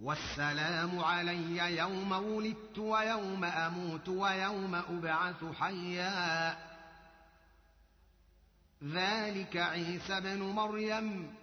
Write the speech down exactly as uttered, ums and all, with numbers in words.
والسلام علي يوم ولدت ويوم أموت ويوم أبعث حيا ذلك عيسى ابن مريم